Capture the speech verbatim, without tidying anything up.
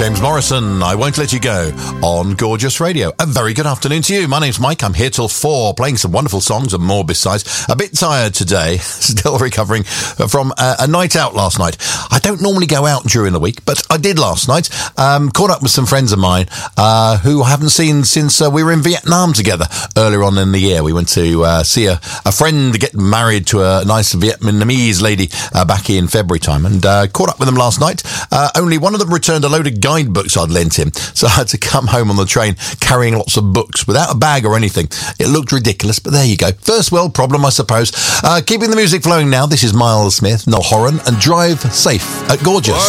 James Morrison, I Won't Let You Go on Gorgeous Radio. A very good afternoon to you. My name's Mike. I'm here till four, playing some wonderful songs and more besides. A bit tired today, still recovering from a, a night out last night. I don't normally go out during the week, but I did last night. Um, caught up with some friends of mine uh, who I haven't seen since uh, we were in Vietnam together earlier on in the year. We went to uh, see a, a friend get married to a nice Vietnamese lady uh, back in February time, and uh, caught up with them last night. Uh, only one of them returned a load of guidebooks I'd lent him, so I had to come home on the train carrying lots of books without a bag or anything. It looked ridiculous, but there you go. First world problem, I suppose. Uh, keeping the music flowing now, this is Miles Smith, Noel Horan, and Drive Safe at Gorgeous.